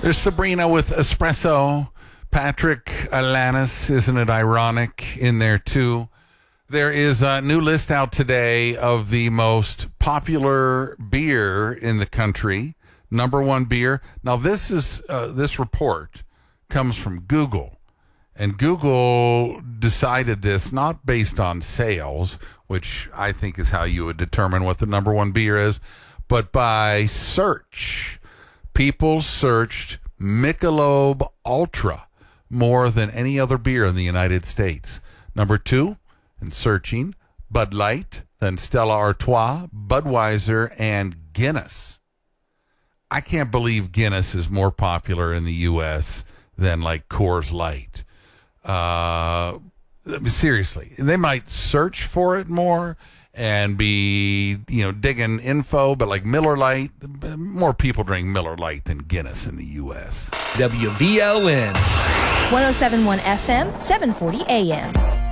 There's Sabrina with espresso. Patrick Alanis, isn't it ironic, in there too? There is a new list out today of the most popular beer in the country. Number one beer. Now, this report comes from Google. And Google decided this not based on sales, which I think is how you would determine what the number one beer is, but by search. People searched Michelob Ultra more than any other beer in the United States. Number two, in searching, Bud Light, then Stella Artois, Budweiser, and Guinness. I can't believe Guinness is more popular in the U.S. than like Coors Light. Seriously, they might search for it more and be, digging info, but like Miller Lite, more people drink Miller Lite than Guinness in the U.S. WVLN 107.1 FM, 740 AM.